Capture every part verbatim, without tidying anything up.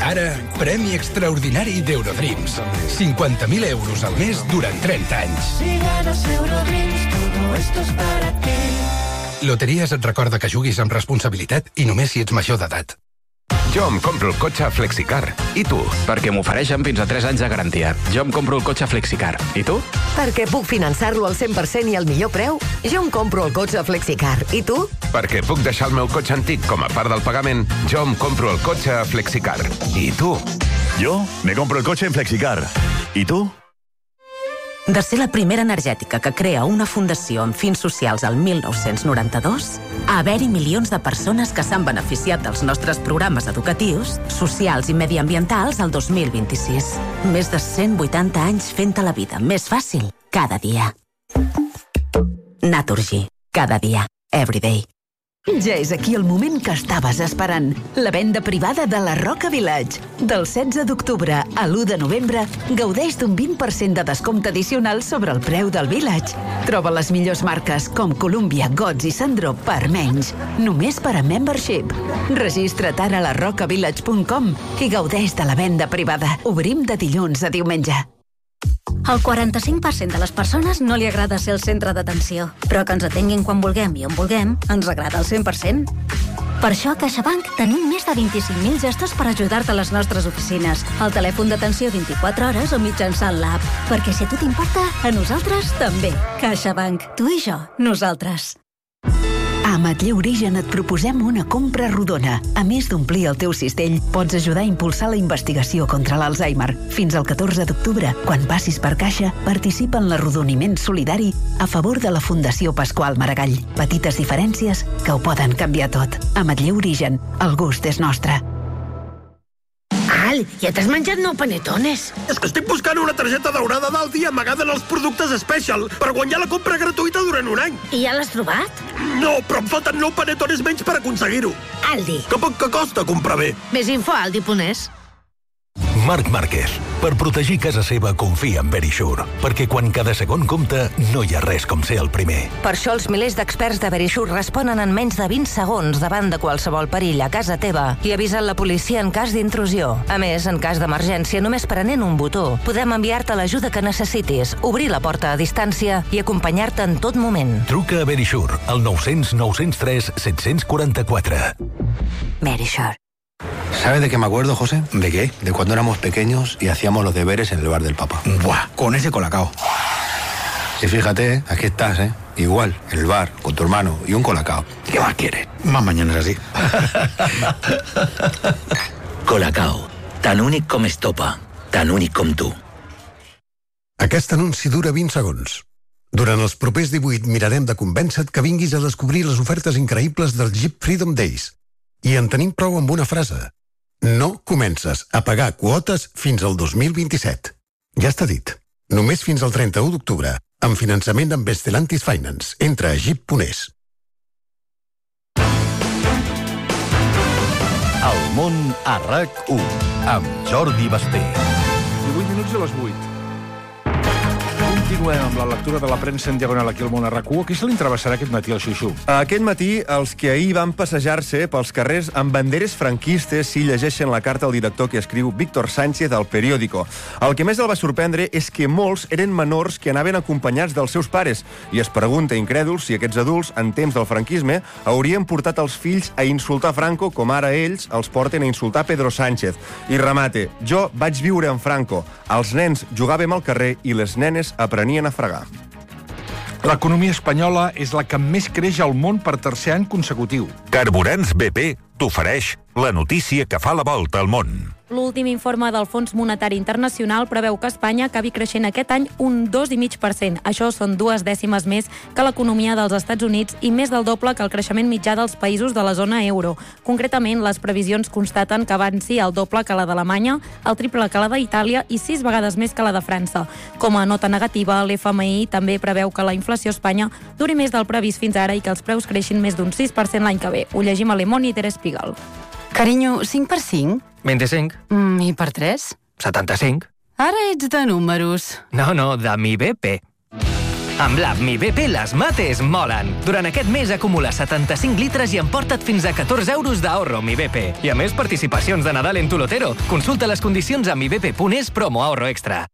Ara, premi extraordinari d'Eurodreams. cinquanta mil euros al mes durant trenta anys. Si ganas Eurodreams, todo esto es para ti. Loteries et recorda que juguis amb responsabilitat i només si ets major d'edat. Jo em compro el cotxe Flexicar. I tu? Perquè m'ofereixen fins a tres anys de garantia. Jo em compro el cotxe Flexicar. I tu? Perquè puc finançar-lo al cent per cent i al millor preu. Jo em compro el cotxe Flexicar. I tu? Perquè puc deixar el meu cotxe antic com a part del pagament. Jo em compro el cotxe Flexicar. I tu? Jo me compro el cotxe en Flexicar. I tu? De ser la primera energètica que crea una fundació amb fins socials al mil nou-cents noranta-dos, a haver-hi milions de persones que s'han beneficiat dels nostres programes educatius, socials i mediambientals al dos mil vint-i-sis. Més de cent vuitanta anys fent-te la vida més fàcil cada dia. Naturgy. Cada dia. Everyday. Ja és aquí el moment que estaves esperant. La venda privada de la Roca Village. Del setze d'octubre a l'u de novembre, gaudeix d'un vint per cent de descompte addicional sobre el preu del Village. Troba les millors marques com Columbia, Gods i Sandro per menys. Només per a membership. Registra't ara a la roca village punt com i gaudeix de la venda privada. Obrim de dilluns a diumenge. Al quaranta-cinc per cent de les persones no li agrada ser el centre d'atenció, però que ens atenguin quan vulguem i on vulguem ens agrada al cent per cent. Per això a CaixaBank tenim més de vint-i-cinc mil gestors per ajudar-te a les nostres oficines, al telèfon d'atenció vint-i-quatre hores o mitjançant l'app. Perquè si a tu t'importa, a nosaltres també. CaixaBank. Tu i jo. Nosaltres. A Ametller Origen et proposem una compra rodona. A més d'omplir el teu cistell, pots ajudar a impulsar la investigació contra l'Alzheimer. Fins al catorze d'octubre, quan passis per Caixa, participa en l'arrodoniment solidari a favor de la Fundació Pasqual Maragall. Petites diferències que ho poden canviar tot. Ametller Origen, el gust és nostre. Al, ja t'has menjat nou panetones? És que estic buscant una targeta daurada d'Aldi amagada en els productes Special per guanyar la compra gratuïta durant un any. I ja l'has trobat? No, però em falten nou panetones menys per aconseguir-ho. Aldi. Que poc que costa comprar bé. Més info a aldi punt es. Marc Márquez. Per protegir casa seva, confia en Verisure. Perquè quan cada segon compta, no hi ha res com ser el primer. Per això els milers d'experts de Verisure responen en menys de vint segons davant de qualsevol perill a casa teva i avisen la policia en cas d'intrusió. A més, en cas d'emergència, només prenent un botó, podem enviar-te l'ajuda que necessitis, obrir la porta a distància i acompanyar-te en tot moment. Truca a Verisure al nou cents nou cents tres set cents quaranta-quatre. Verisure. ¿Sabes de qué me acuerdo, José? ¿De qué? De cuando éramos pequeños y hacíamos los deberes en el bar del papá. Buah, con ese colacao. Y fíjate, aquí estás, ¿eh? Igual, en el bar, con tu hermano y un colacao. ¿Qué más quieres? Más mañanas así. Colacao, tan únic com Estopa, tan únic com tu. Aquest anunci dura vint segons. Durant els propers divuit mirarem de convèncer-te que vinguis a descobrir les ofertes increïbles del Jeep Freedom Days. I en tenim prou amb una frase. No comences a pagar quotes fins al dos mil vint-i-set. Ja està dit. Només fins al trenta-u d'octubre. Amb finançament amb Stellantis Finance. Entra a jeep punt es. El món a RAC u amb Jordi Basté. divuit minuts a les vuit. Continuem amb la lectura de la premsa en diagonal aquí al món a RAC u. Qui se li entrevessarà aquest matí al Xuxu? Aquest matí, els que ahir van passejar-se pels carrers amb banderes franquistes si llegeixen la carta al director que escriu Víctor Sánchez al periòdico. El que més el va sorprendre és que molts eren menors que anaven acompanyats dels seus pares i es pregunta incrèduls si aquests adults, en temps del franquisme, haurien portat els fills a insultar Franco com ara ells els porten a insultar Pedro Sánchez. I remate, jo vaig viure en Franco. Els nens jugàvem al carrer i les nenes aprenien a fregar. L'economia espanyola és la que més creix al món per tercer any consecutiu. Carburants B P t'ofereix la notícia que fa la volta al món. L'últim informe del Fons Monetari Internacional preveu que Espanya acabi creixent aquest any un dos coma cinc per cent. Això són dues dècimes més que l'economia dels Estats Units i més del doble que el creixement mitjà dels països de la zona euro. Concretament, les previsions constaten que avanci el doble que la d'Alemanya, el triple que la d'Itàlia i sis vegades més que la de França. Com a nota negativa, l'F M I també preveu que la inflació a Espanya duri més del previst fins ara i que els preus creixin més d'un sis per cent l'any que ve. Ho llegim a Le Monde i Ter Spiegel. Carinyo, cinc per cinc? vint-i-cinc. Mm, I per tres? setanta-cinc. Ara ets de números. No, no, de mi B P. Amb l'app Mi B P les mates molen. Durant aquest mes acumula setanta-cinc litres i emporta't fins a catorze euros d'ahorro Mi B P. I a més, participacions de Nadal en tu lotero. Consulta les condicions a mi b p punt es promo ahorro extra.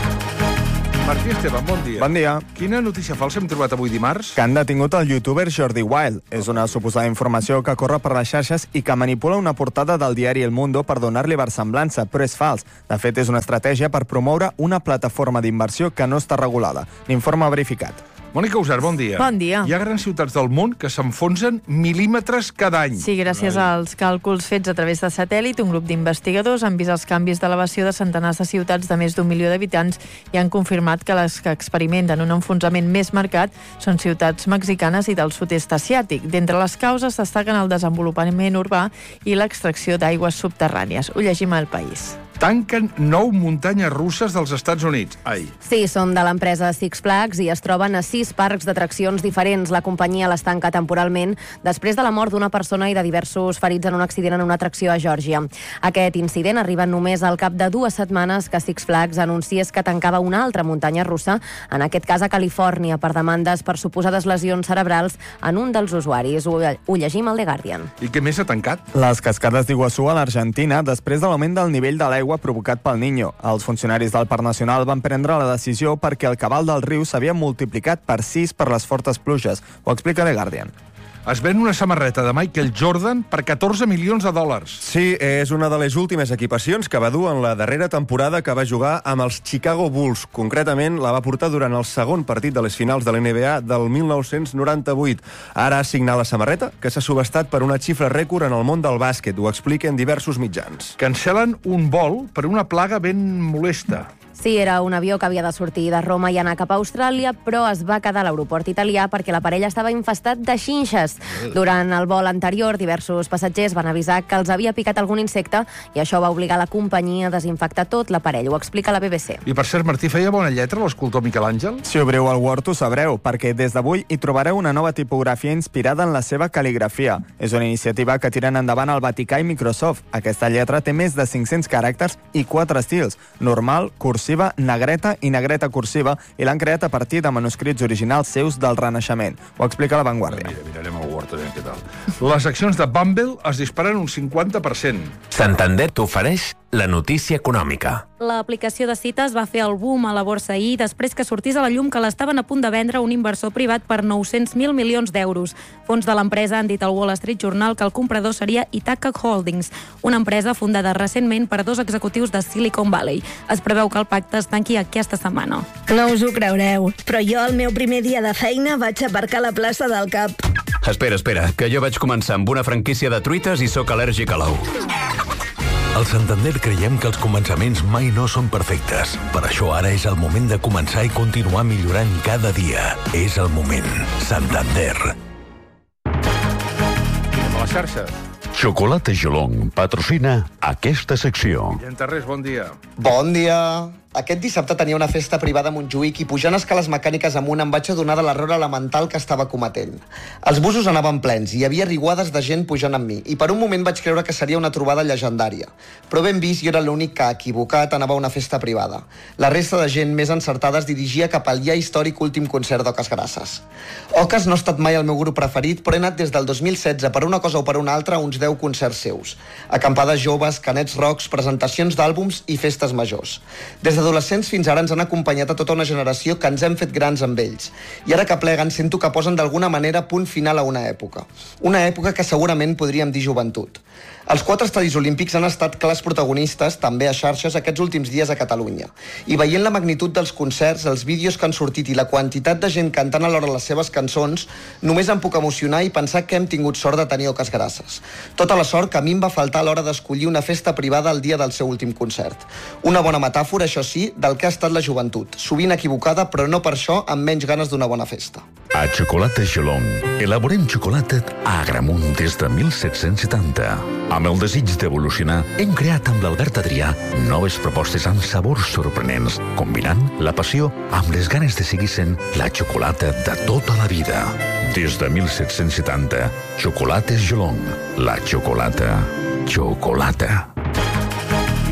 Martí Esteban, bon dia. Bon dia. Quina notícia falsa hem trobat avui dimarts? Que han detingut el youtuber Jordi Wild. És una suposada informació que corre per les xarxes i que manipula una portada del diari El Mundo per donar-li versemblança, però és fals. De fet, és una estratègia per promoure una plataforma d'inversió que no està regulada. L'informe verificat. Mònica Usar, bon dia. Bon dia. Hi ha grans ciutats del món que s'enfonsen mil·límetres cada any. Sí, gràcies Ai. als càlculs fets a través de satèl·lit, un grup d'investigadors han vist els canvis d'elevació de centenars de ciutats de més d'un milió d'habitants i han confirmat que les que experimenten un enfonsament més marcat són ciutats mexicanes i del sud-est asiàtic. D'entre les causes destaquen el desenvolupament urbà i l'extracció d'aigües subterrànies. Ho llegim al País. Tanquen nou muntanyes russes dels Estats Units. Ai. Sí, són de l'empresa Six Flags i es troben a sis parcs d'atraccions diferents. La companyia les tanca temporalment després de la mort d'una persona i de diversos ferits en un accident en una atracció a Geòrgia. Aquest incident arriba només al cap de dues setmanes que Six Flags anunciés que tancava una altra muntanya russa, en aquest cas a Califòrnia, per demandes per suposades lesions cerebrals en un dels usuaris. Ho, ho llegim al The Guardian. I què més ha tancat? Les cascades d'Iguassú a l'Argentina, després de l'augment del nivell de l'aigua provocat pel Niño. Els funcionaris del Parc Nacional van prendre la decisió perquè el cabal del riu s'havia multiplicat per sis per les fortes pluges. Ho explica The Guardian. Es ven una samarreta de Michael Jordan per catorze milions de dòlars. Sí, és una de les últimes equipacions que va dur en la darrera temporada que va jugar amb els Chicago Bulls. Concretament, la va portar durant el segon partit de les finals de la N B A del mil nou-cents noranta-vuit. Ara ha signat la samarreta, que s'ha subestat per una xifra rècord en el món del bàsquet. Ho expliquen diversos mitjans. Cancel·len un vol per una plaga ben molesta. Sí, era un avió que havia de sortir de Roma i anar cap a Austràlia, però es va quedar a l'aeroport italià perquè l'aparell estava infestat de xinxes. Durant el vol anterior, diversos passatgers van avisar que els havia picat algun insecte i això va obligar la companyia a desinfectar tot l'aparell. Ho explica la B B C. I per cert, Martí, feia bona lletra l'escultor Miquel Àngel? Si obriu el Word ho sabreu, perquè des d'avui hi trobareu una nova tipografia inspirada en la seva cal·ligrafia. És una iniciativa que tiren endavant el Vaticà i Microsoft. Aquesta lletra té més de cinc-cents caràcters i quatre estils: normal, cursiva, negreta i negreta cursiva, i l'han creat a partir de manuscrits originals seus del Renaixement. Ho explica La Vanguardia. Mira, mirarem el Word, què tal. Les accions de Bumble es disparen un cinquanta per cent. Santander t'ofereix la notícia econòmica. L'aplicació de cites va fer el boom a la borsa ahir després que sortís a la llum que l'estaven a punt de vendre un inversor privat per nou-cents mil milions d'euros. Fons de l'empresa han dit al Wall Street Journal que el comprador seria Ithaca Holdings, una empresa fundada recentment per dos executius de Silicon Valley. Es preveu que el pacte es tanqui aquesta setmana. No us ho creureu, però jo el meu primer dia de feina vaig aparcar a la plaça del Cap. Espera, espera, que jo vaig començar amb una franquícia de truites i sóc al·lèrgic a l'ou. Al Santander creiem que els començaments mai no són perfectes. Per això ara és el moment de començar i continuar millorant cada dia. És el moment. Santander. Anem a les xarxes. Xocolata Geelong patrocina aquesta secció. Guillem Tarrés, bon dia. Bon dia. Aquest dissabte tenia una festa privada a Montjuïc i pujant escales mecàniques amunt em vaig adonar de l'error elemental que estava cometent. Els busos anaven plens i hi havia riuades de gent pujant amb mi i per un moment vaig creure que seria una trobada llegendària. Però ben vist, jo era l'únic que, equivocat, anava a una festa privada. La resta de gent més encertada es dirigia cap al ja històric últim concert d'Oques Grasses. Oques no ha estat mai el meu grup preferit, però he anat des del dos mil setze per una cosa o per una altra a uns deu concerts seus. Acampades joves, canets rocs, presentacions d'àlbums i festes majors. Des d'adolescents fins ara ens han acompanyat a tota una generació que ens hem fet grans amb ells. I ara que pleguen sento que posen d'alguna manera punt final a una època. Una època que segurament podríem dir joventut. Els quatre estadis olímpics han estat clars protagonistes, també a xarxes, aquests últims dies a Catalunya. I veient la magnitud dels concerts, els vídeos que han sortit i la quantitat de gent cantant alhora les seves cançons, només em puc emocionar i pensar que hem tingut sort de tenir Oques Grasses. Tota la sort que a mi em va faltar a l'hora d'escollir una festa privada el dia del seu últim concert. Una bona metàfora, això sí, del que ha estat la joventut. Sovint equivocada, però no per això amb menys ganes d'una bona festa. A Xocolata Geelong elaborem xocolata a Agramunt des de mil set-cents setanta. Amb el desig d'evolucionar, hem creat amb l'Albert Adrià noves propostes amb sabors sorprenents, combinant la passió amb les ganes de seguir sent la xocolata de tota la vida. Des de mil set-cents setanta, Xocolates Geelong. La xocolata, xocolata. I els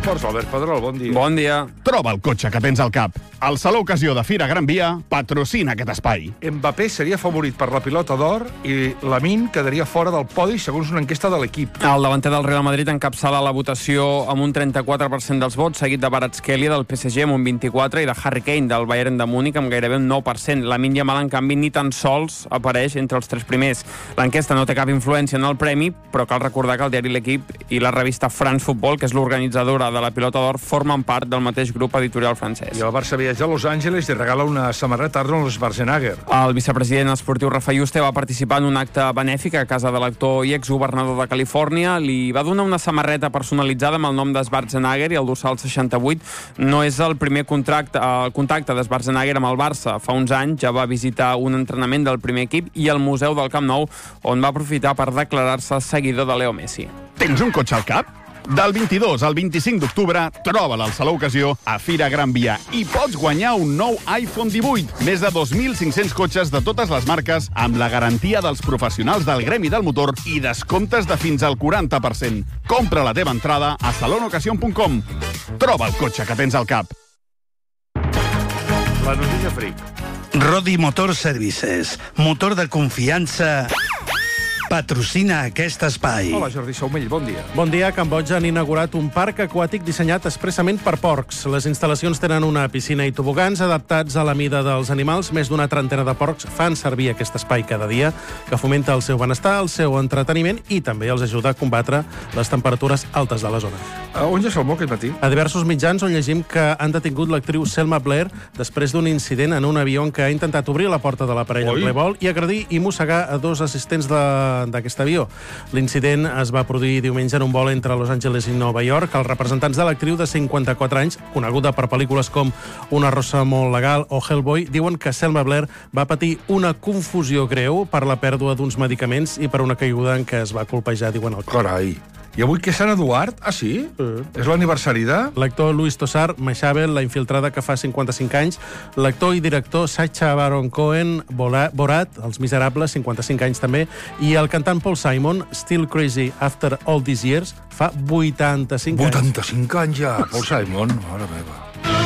Esports, Albert Pedrol, bon dia. Bon dia. Troba el cotxe que tens al cap. El Saló Ocasió de Fira Gran Via patrocina aquest espai. Mbappé seria favorit per la pilota d'or i Lamine quedaria fora del podi segons una enquesta de l'equip. El davanter del Real Madrid encapçala la votació amb un trenta-quatre per cent dels vots, seguit de Kvaratskhelia del P S G amb un vint-i-quatre i de Harry Kane del Bayern de Múnich amb gairebé un nou per cent. Lamine Yamal, en canvi, ni tan sols apareix entre els tres primers. L'enquesta no té cap influència en el premi, però cal recordar que el diari L'Equip i la revista France Football, que és l'organitzadora de la pilota d'or, formen part del mateix grup editorial francès. I el Barça viatja a Los Angeles i regala una samarreta a Arnold Schwarzenegger. El vicepresident esportiu Rafa Yuste va participar en un acte benèfic a casa de l'actor i exgovernador de Califòrnia. Li va donar una samarreta personalitzada amb el nom de Schwarzenegger i el dorsal seixanta-vuit. No és el primer contracte, el contacte de Schwarzenegger amb el Barça. Fa uns anys ja va visitar un entrenament del primer equip i el Museu del Camp Nou, on va aprofitar per declarar-se seguidor de Leo Messi. Tens un cotxe al cap? Del vint-i-dos al vint-i-cinc d'octubre, troba-la al Saló Ocasió a Fira Gran Via i pots guanyar un nou iPhone divuit. Més de dos mil cinc-cents cotxes de totes les marques amb la garantia dels professionals del gremi del motor i descomptes de fins al quaranta per cent. Compra la teva entrada a salon ocasión punt com. Troba el cotxe que tens al cap. La notícia fric. Rodi Motor Services, motor de confiança, patrocina aquest espai. Hola, Jordi Saumell, bon dia. Bon dia. A Cambodja han inaugurat un parc aquàtic dissenyat expressament per porcs. Les instal·lacions tenen una piscina i tobogans adaptats a la mida dels animals. Més d'una trentena de porcs fan servir aquest espai cada dia, que fomenta el seu benestar, el seu entreteniment i també els ajuda a combatre les temperatures altes de la zona. A on ja salmó aquest matí? A diversos mitjans on llegim que han detingut l'actriu Selma Blair després d'un incident en un avió en què ha intentat obrir la porta de l'aparell en ple vol i agredir i mossegar a dos assistents de d'aquest avió. L'incident es va produir diumenge en un vol entre Los Angeles i Nova York. Els representants de l'actriu de cinquanta-quatre anys, coneguda per pel·lícules com Una rosa molt legal o Hellboy, diuen que Selma Blair va patir una confusió greu per la pèrdua d'uns medicaments i per una caiguda en què es va colpejar, diuen el cor. Carai. I avui que és Sant Eduard? Ah, sí? Uh. És l'aniversari de... L'actor Louis Tossard, Maishabel, la infiltrada que fa cinquanta-cinc anys, l'actor i director Sacha Baron Cohen, Borat, Els Miserables, cinquanta-cinc anys també, i el cantant Paul Simon, Still Crazy After All These Years, fa vuitanta-cinc anys. vuitanta-cinc anys ja, Paul Simon, mare meva.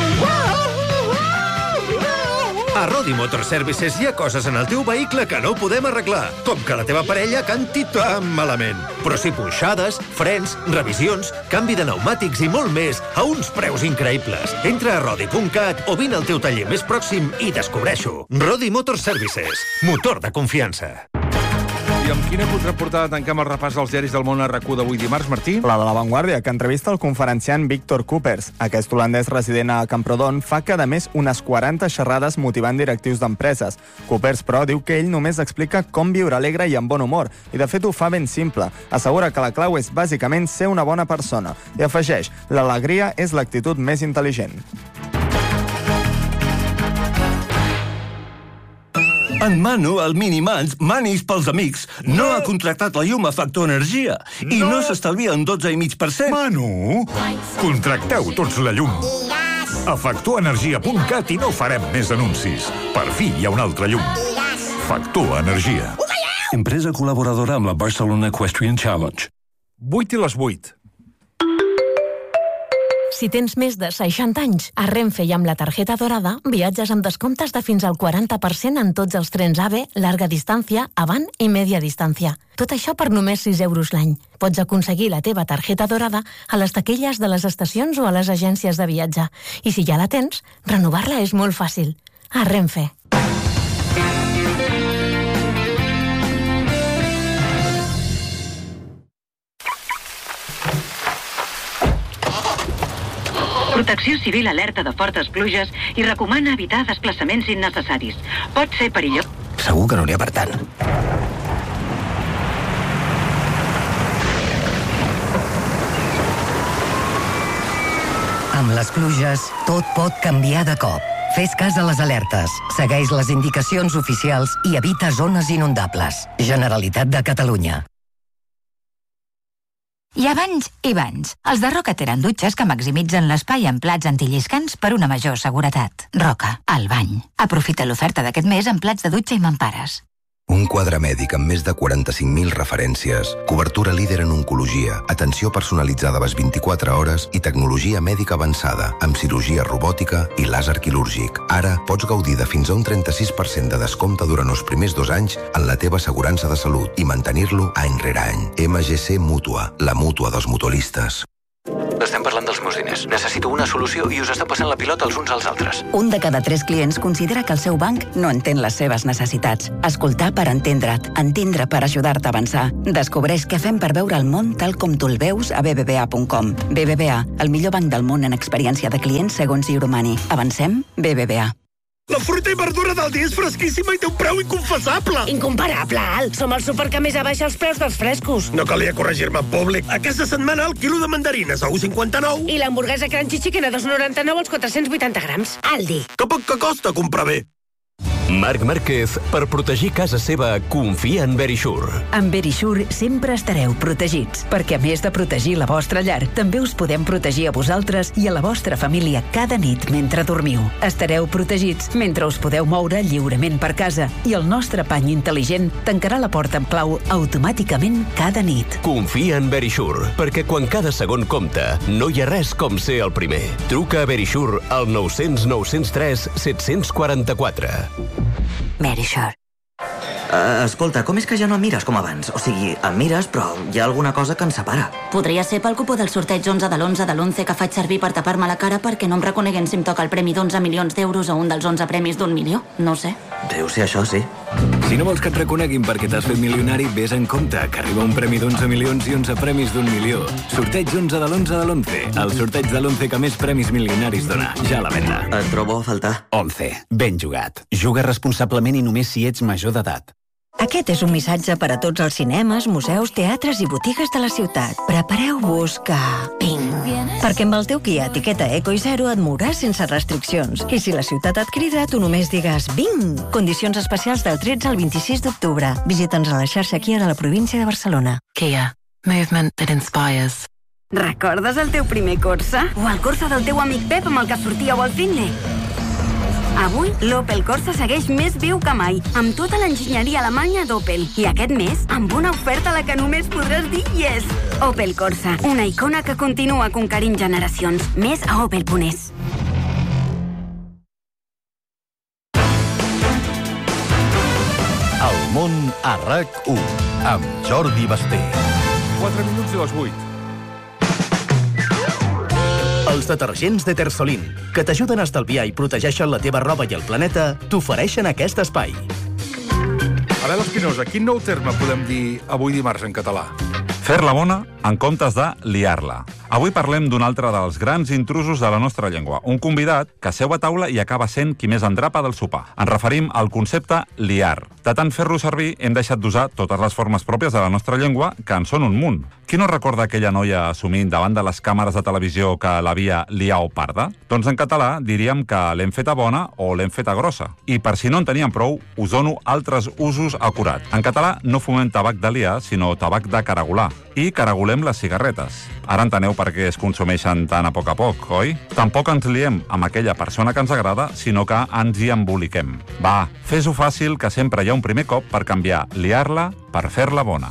A Rodi Motor Services hi ha coses en el teu vehicle que no podem arreglar, com que la teva parella canti tan malament. Però sí punxades, frens, revisions, canvi de pneumàtics i molt més a uns preus increïbles. Entra a rodi punt cat o vine al teu taller més pròxim i descobreix-ho. Rodi Motor Services, motor de confiança. I amb quina contraportada tanquem el repàs dels diaris del món a RAC u d'avui dimarts, Martí? La de La Vanguardia, que entrevista el conferenciant Victor Coopers. Aquest holandès resident a Camprodon fa cada mes unes quaranta xerrades motivant directius d'empreses. Coopers, però, diu que ell només explica com viure alegre i amb bon humor, i de fet ho fa ben simple. Assegura que la clau és bàsicament ser una bona persona. I afegeix, l'alegria és l'actitud més intel·ligent. En Manu, el Minimans, Manis pels amics, no ha contractat la llum a Factor Energia i no s'estalvia un dotze coma cinc per cent. Manu, contracteu tots la llum. A factor energia punt cat i no farem més anuncis. Per fi hi ha una altra llum. Factor Energia. Empresa col·laboradora amb la Barcelona Equestrian Challenge. vuit i les vuit. Si tens més de seixanta anys, a Renfe i amb la targeta dorada, viatges amb descomptes de fins al quaranta per cent en tots els trens AVE, llarga distància, avant i media distància. Tot això per només sis euros l'any. Pots aconseguir la teva targeta dorada a les taquilles de les estacions o a les agències de viatge. I si ja la tens, renovar-la és molt fàcil. A Renfe. Protecció Civil alerta de fortes pluges i recomana evitar desplaçaments innecessaris. Pot ser perillós. Segur que no n'hi ha per tant. Amb les pluges, tot pot canviar de cop. Fes cas a les alertes, segueix les indicacions oficials i evita zones inundables. Generalitat de Catalunya. Hi ha banys i banys. Els de Roca tenen dutxes que maximitzen l'espai en plats antilliscants per una major seguretat. Roca, el bany. Aprofita l'oferta d'aquest mes en plats de dutxa i mampares. Un quadre mèdic amb més de quaranta-cinc mil referències, cobertura líder en oncologia, atenció personalitzada a les vint-i-quatre hores i tecnologia mèdica avançada, amb cirurgia robòtica i làser quirúrgic. Ara pots gaudir de fins a un trenta-sis per cent de descompte durant els primers dos anys en la teva assegurança de salut i mantenir-lo any rere any. M G C Mútua, la mútua dels mutualistes. Estem parlant dels meus diners. Necessito una solució i us està passant la pilota els uns als altres. Un de cada tres clients considera que el seu banc no entén les seves necessitats. Escoltar per entendre't. Entendre per ajudar-te a avançar. Descobreix què fem per veure el món tal com tu el veus a b b v a punt com. B B V A, el millor banc del món en experiència de clients segons Euromani. Avancem? B B V A. La fruita i verdura del dia és fresquíssima i té un preu inconfessable. Incomparable, Al. Som el súper que més abaixa els preus dels frescos. No calia corregir-me en públic. Aquesta setmana el quilo de mandarines a un cinquanta-nou. I l'hamburguesa Crunchy Chicken a dos noranta-nou als quatre-cents vuitanta grams. Aldi. Que poc que costa comprar bé. Marc Márquez, per protegir casa seva, confia en Verisure. Amb Verisure sempre estareu protegits, perquè a més de protegir la vostra llar, també us podem protegir a vosaltres i a la vostra família cada nit mentre dormiu. Estareu protegits mentre us podeu moure lliurement per casa i el nostre pany intel·ligent tancarà la porta amb clau automàticament cada nit. Confia en Verisure, perquè quan cada segon compta, no hi ha res com ser el primer. Truca a Verisure al nou cents nou cents tres set cents quaranta-quatre. Verisure. Uh, escolta, com és que ja no em mires com abans? O sigui, em mires, però hi ha alguna cosa que ens separa. Podria ser pel cupó del sorteig onze de l'onze de l'onze que faig servir per tapar-me la cara perquè no em reconeguin si em toca el premi d'onze milions d'euros o un dels onze premis d'un milió. No sé. Deu ser això, sí. Si no vols que et reconeguin perquè t'has fet milionari, vés en compte, que arriba un premi d'onze milions i onze premis d'un milió. Sorteig onze de l'onze de l'onze. El sorteig de l'onze que més premis milionaris dona. Ja a la venda. Et trobo a faltar. onze. Ben jugat. Juga responsablement i només si ets major d'edat. Aquest és un missatge per a tots els cinemes, museus, teatres i botigues de la ciutat. Prepareu-vos que... Ping! Perquè amb el teu Kia etiqueta Eco i Zero et mouràs sense restriccions. I si la ciutat et crida, tu només digues Bing! Condicions especials del tretze al vint-i-sis d'octubre. Visita'ns a la xarxa Kia de la província de Barcelona. Kia. Movement that inspires. Recordes el teu primer Corsa? O el Corsa del teu amic Pep amb el que sortíeu al Fitness? Avui, l'Opel Corsa segueix més viu que mai, amb tota l'enginyeria alemanya d'Opel. I aquest mes, amb una oferta a la que només podràs dir yes! Opel Corsa, una icona que continua conquerint generacions. Més a opel punt es. El món a RAC u, amb Jordi Basté. quatre minuts i les vuit. Els detergents de Tersolín, que t'ajuden a estalviar i protegeixen la teva roba i el planeta, t'ofereixen aquest espai. Abel Espinosa, quin nou terme podem dir avui dimarts en català? Fer-la bona en comptes de liar-la. Avui parlem d'un altre dels grans intrusos de la nostra llengua, un convidat que seu a taula i acaba sent qui més endrapa del sopar. Ens referim al concepte liar. De tant fer-lo servir, hem deixat d'usar totes les formes pròpies de la nostra llengua, que en són un munt. Qui no recorda aquella noia assumint davant de les càmeres de televisió que l'havia liao parda? Doncs en català diríem que l'hem feta bona o l'hem feta grossa. I per si no en teníem prou, us dono altres usos acurats. En català no fumem tabac de liar, sinó tabac de caragolar. I caragolem les cigarretes. Ara enteneu per què es consumeixen tan a poc a poc, oi? Tampoc ens liem amb aquella persona que ens agrada, sinó que ens hi emboliquem. Va, fes-ho fàcil, que sempre hi ha un primer cop per canviar liar-la per fer-la bona.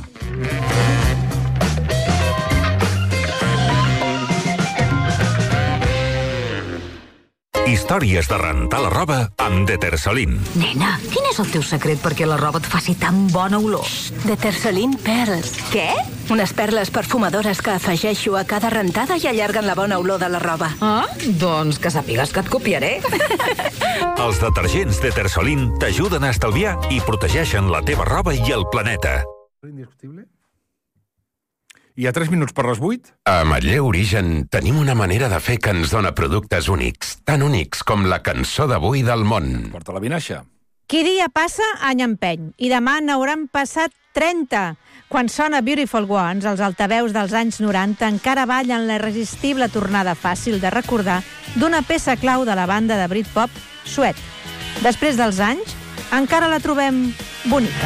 Històries de rentar la roba amb Detersolín. Nena, quin és el teu secret perquè la roba et faci tan bona olor? Detersolín Pearls. Què? Unes perles perfumadores que afegeixo a cada rentada i allarguen la bona olor de la roba. Ah, doncs que sàpigues que et copiaré. Els detergents Detersolín t'ajuden a estalviar i protegeixen la teva roba i el planeta. Indiscutible? Hi ha tres minuts per les vuit? A Manlleu Origen tenim una manera de fer que ens dona productes únics, tan únics com la cançó d'avui del món. Porta la vinaixa. Qui dia passa, any empeny. I demà n'hauran passat trenta. Quan sona Beautiful Ones, els altaveus dels anys noranta encara ballen la irresistible tornada fàcil de recordar d'una peça clau de la banda de Britpop, Sweat. Després dels anys, encara la trobem bonica.